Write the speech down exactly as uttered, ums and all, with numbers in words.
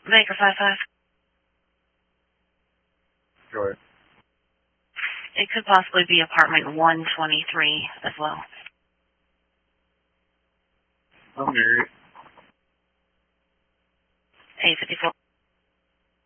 Baker five five. Go ahead. It could possibly be apartment one twenty-three as well. I'm near it.